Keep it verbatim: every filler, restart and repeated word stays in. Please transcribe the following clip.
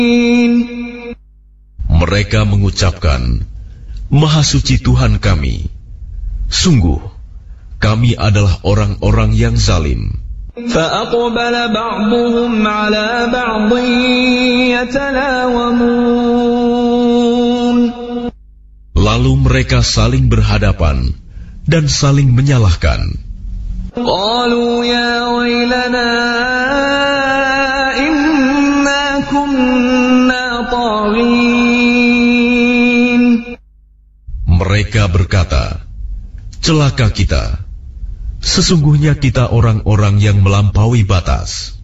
Mereka mengucapkan, Maha suci Tuhan kami. Sungguh, kami adalah orang-orang yang zalim. فَأَقْبَلَ بَعْضُهُمْ عَلَى بَعْضٍ يَتَلَاوَمُونَ. Lalu mereka saling berhadapan dan saling menyalahkan. قَالُوا يَا وَيْلَنَا إِنَّا كُنَّا طَاغِينَ. Mereka berkata, celaka kita. Sesungguhnya kita orang-orang yang melampaui batas.